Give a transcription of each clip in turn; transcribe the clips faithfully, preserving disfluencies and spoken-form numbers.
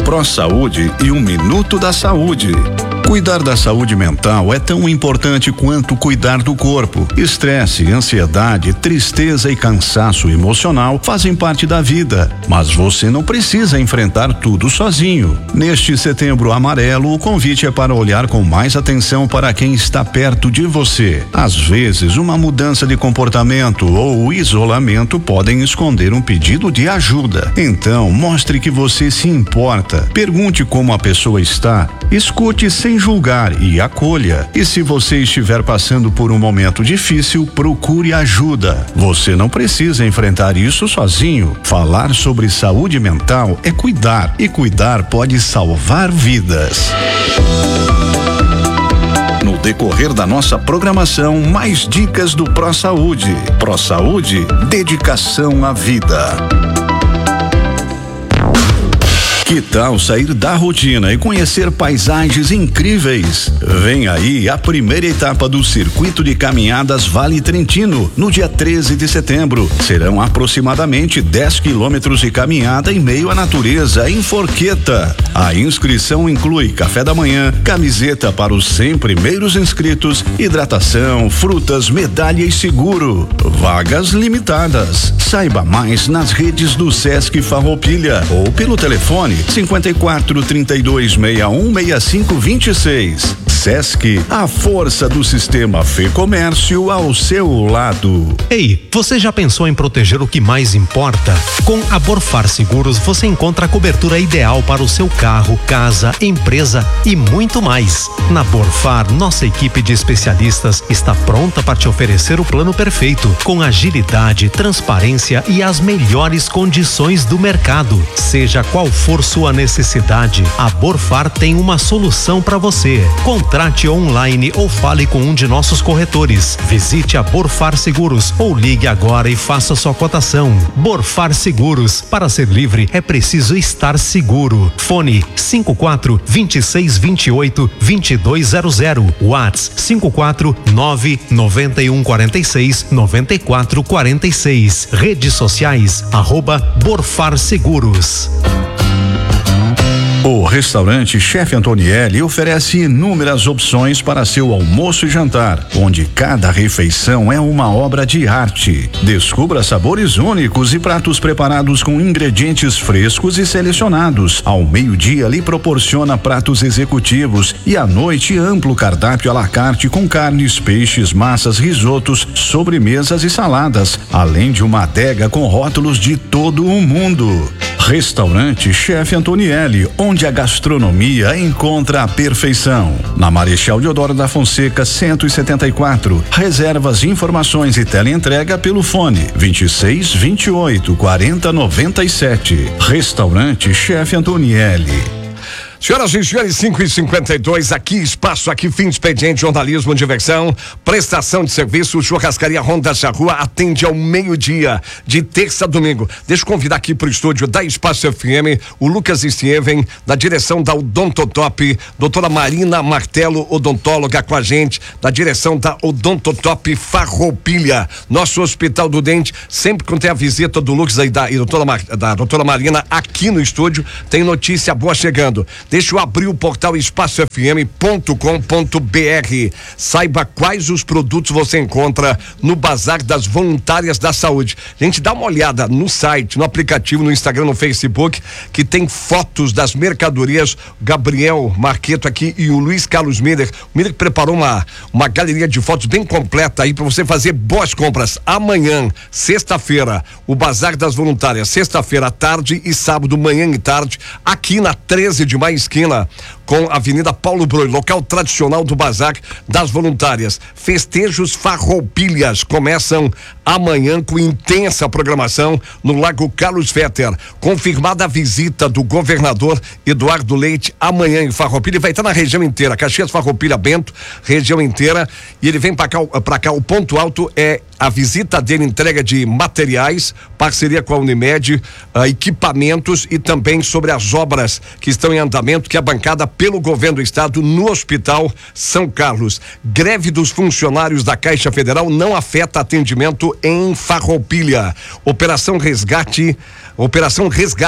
Pro Saúde e um Minuto da Saúde. Cuidar da saúde mental é tão importante quanto cuidar do corpo. Estresse, ansiedade, tristeza e cansaço emocional fazem parte da vida, mas você não precisa enfrentar tudo sozinho. Neste Setembro Amarelo, o convite é para olhar com mais atenção para quem está perto de você. Às vezes, uma mudança de comportamento ou o isolamento podem esconder um pedido de ajuda. Então, mostre que você se importa. Pergunte como a pessoa está. Escute sem julgar e acolha. E se você estiver passando por um momento difícil, procure ajuda. Você não precisa enfrentar isso sozinho. Falar sobre saúde mental é cuidar, e cuidar pode salvar vidas. No decorrer da nossa programação, mais dicas do Pro Saúde. Pro Saúde, dedicação à vida. Que tal sair da rotina e conhecer paisagens incríveis? Vem aí a primeira etapa do Circuito de Caminhadas Vale Trentino, no dia treze de setembro. Serão aproximadamente dez quilômetros de caminhada em meio à natureza, em Forqueta. A inscrição inclui café da manhã, camiseta para os cem primeiros inscritos, hidratação, frutas, medalha e seguro. Vagas limitadas. Saiba mais nas redes do Sesc Farroupilha ou pelo telefone cinquenta e quatro, trinta e dois, sessenta e um, sessenta e cinco, vinte e seis. Sesc, a força do sistema Fê Comércio ao seu lado. Ei, você já pensou em proteger o que mais importa? Com a Borfar Seguros você encontra a cobertura ideal para o seu carro, casa, empresa e muito mais. Na Borfar, nossa equipe de especialistas está pronta para te oferecer o plano perfeito, com agilidade, transparência e as melhores condições do mercado. Seja qual for sua necessidade, a Borfar tem uma solução para você. Contrate online ou fale com um de nossos corretores. Visite a Borfar Seguros ou ligue agora e faça sua cotação. Borfar Seguros, para ser livre é preciso estar seguro. Fone cinco quatro, vinte e seis, vinte e oito, vinte e dois zero zero. WhatsApp cinco quatro nove, noventa e um, quarenta e seis, noventa e quatro, quarenta e seis. Redes sociais arroba Borfar Seguros. O restaurante Chefe Antonielli oferece inúmeras opções para seu almoço e jantar, onde cada refeição é uma obra de arte. Descubra sabores únicos e pratos preparados com ingredientes frescos e selecionados. Ao meio-dia lhe proporciona pratos executivos e à noite amplo cardápio à la carte com carnes, peixes, massas, risotos, sobremesas e saladas, além de uma adega com rótulos de todo o mundo. Restaurante Chefe Antonielli, onde a gastronomia encontra a perfeição. Na Marechal Deodoro da Fonseca, cento e setenta e quatro. Reservas, informações e teleentrega pelo fone vinte e seis, vinte e oito, quarenta, noventa e sete. Restaurante Chefe Antonielli. Senhoras e senhores, cinco e cinquenta e dois, aqui espaço, aqui fim de expediente, jornalismo, diversão, prestação de serviço. Churrascaria Ronda Charrua atende ao meio-dia, de terça a domingo. Deixa eu convidar aqui pro estúdio da Espaço F M, o Lucas Steven, da direção da Odontotop, doutora Marina Martelo, odontóloga com a gente, da direção da Odontotop Farroupilha, nosso Hospital do Dente. Sempre que tem a visita do Lucas e da, e doutora Mar, da doutora Marina aqui no estúdio, tem notícia boa chegando. Deixa eu abrir o portal espaço f m ponto com ponto b r. Saiba quais os produtos você encontra no Bazar das Voluntárias da Saúde. Gente, dá uma olhada no site, no aplicativo, no Instagram, no Facebook, que tem fotos das mercadorias. Gabriel Marqueto aqui e o Luiz Carlos Miller. O Miller preparou uma, uma galeria de fotos bem completa aí para você fazer boas compras. Amanhã, sexta-feira, o Bazar das Voluntárias, sexta-feira à tarde e sábado, manhã e tarde, aqui na treze de maio, esquina com a Avenida Paulo Broi, local tradicional do Bazar das Voluntárias. Festejos Farroupilhas começam amanhã com intensa programação no Lago Carlos Fetter. Confirmada a visita do governador Eduardo Leite amanhã em Farroupilha. Vai estar na região inteira, Caxias, Farroupilha, Bento, região inteira. E ele vem para cá, para cá. O ponto alto é a visita dele, entrega de materiais, parceria com a Unimed, uh, equipamentos e também sobre as obras que estão em andamento, que é bancada pelo governo do estado no Hospital São Carlos. Greve dos funcionários da Caixa Federal não afeta atendimento em Farroupilha. Operação Resgate, Operação Resgata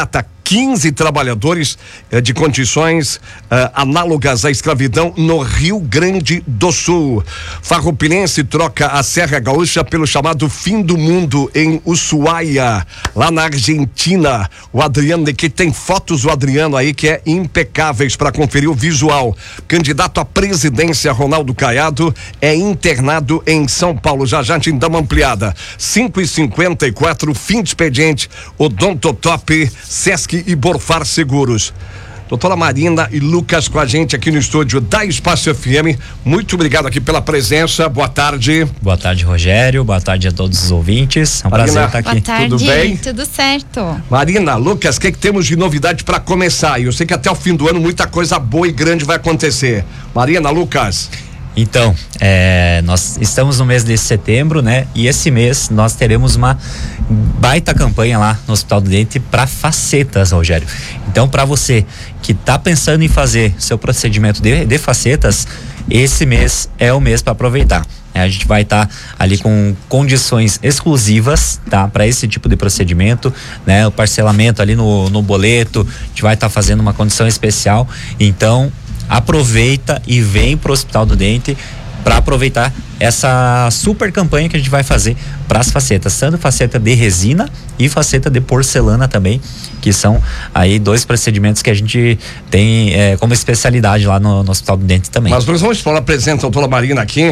quinze trabalhadores eh, de condições eh, análogas à escravidão no Rio Grande do Sul. Farroupilhense troca a Serra Gaúcha pelo chamado fim do mundo em Ushuaia, lá na Argentina. O Adriano, que tem fotos do Adriano aí que é impecáveis para conferir o visual. Candidato à presidência Ronaldo Caiado é internado em São Paulo. Já já a gente dá uma ampliada. cinco e cinquenta e quatro, fim de expediente, Odontotop, Sesc e Borfar Seguros. Doutora Marina e Lucas com a gente aqui no estúdio da Espaço F M. Muito obrigado aqui pela presença. Boa tarde. Boa tarde, Rogério. Boa tarde a todos os ouvintes. É um Marina, prazer estar aqui. Boa tarde. Tudo bem? Tudo certo. Marina, Lucas, o que, que temos de novidade para começar? Eu sei que até o fim do ano muita coisa boa e grande vai acontecer. Marina, Lucas. Então, é, nós estamos no mês de setembro, né? E esse mês nós teremos uma baita campanha lá no Hospital do Dente para facetas, Rogério. Então, para você que está pensando em fazer seu procedimento de, de facetas, esse mês é o mês para aproveitar. A gente vai estar tá ali com condições exclusivas, tá? Para esse tipo de procedimento, né? O parcelamento ali no, no boleto, a gente vai estar tá fazendo uma condição especial. Então, aproveita e vem pro Hospital do Dente para aproveitar essa super campanha que a gente vai fazer para as facetas, tanto faceta de resina e faceta de porcelana também, que são aí dois procedimentos que a gente tem é, como especialidade lá no, no Hospital do Dente também. Mas nós vamos explorar a presença da doutora Marina aqui.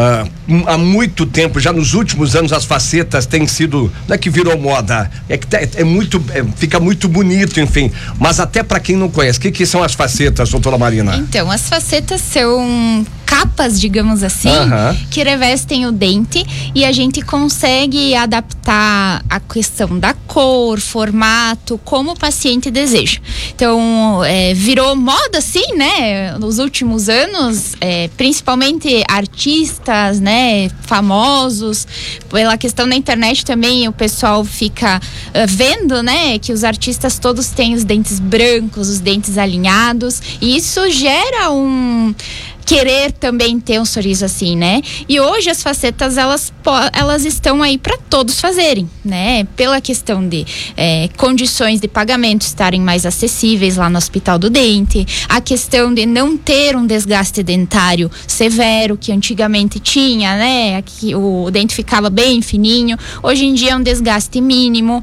Uh, há muito tempo, já nos últimos anos, as facetas têm sido, não é que virou moda, é que é, é muito, é, fica muito bonito, enfim. Mas até para quem não conhece, o que, que são as facetas, doutora Marina? Então, as facetas são capas, digamos assim, Aham. que revestem o dente e a gente consegue adaptar a questão da cor, formato, como o paciente deseja. Então, é, virou moda, assim, né? Nos últimos anos, é, principalmente artistas, né? Famosos, pela questão da internet também, o pessoal fica uh, vendo, né? Que os artistas todos têm os dentes brancos, os dentes alinhados, e isso gera um querer também ter um sorriso assim, né? E hoje as facetas, elas, elas estão aí para todos fazerem, né? Pela questão de é, condições de pagamento estarem mais acessíveis lá no Hospital do Dente, a questão de não ter um desgaste dentário severo, que antigamente tinha, né? Aqui o dente ficava bem fininho, hoje em dia é um desgaste mínimo.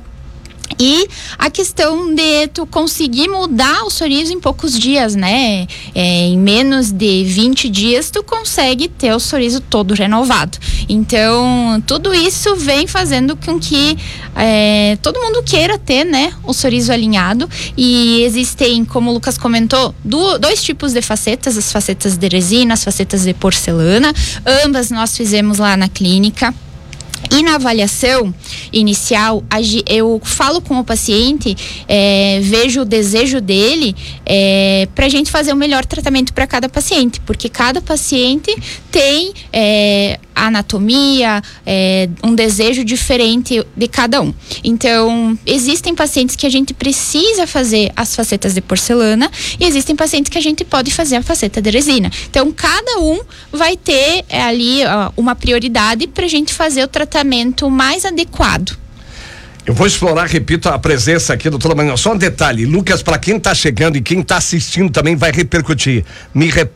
E a questão de tu conseguir mudar o sorriso em poucos dias, né? É, em menos de vinte dias tu consegue ter o sorriso todo renovado. Então, tudo isso vem fazendo com que é, todo mundo queira ter, né? O sorriso alinhado. E existem, como o Lucas comentou, do, dois tipos de facetas. As facetas de resina, as facetas de porcelana. Ambas nós fizemos lá na clínica. E na avaliação inicial, eu falo com o paciente, é, vejo o desejo dele é, para a gente fazer o melhor tratamento para cada paciente, porque cada paciente tem é, anatomia, é, um desejo diferente de cada um. Então, existem pacientes que a gente precisa fazer as facetas de porcelana e existem pacientes que a gente pode fazer a faceta de resina. Então, cada um vai ter é, ali ó, uma prioridade para a gente fazer o tratamento mais adequado. Eu vou explorar, repito, a presença aqui, doutora Marina. Só um detalhe, Lucas, para quem está chegando e quem está assistindo também vai repercutir. Me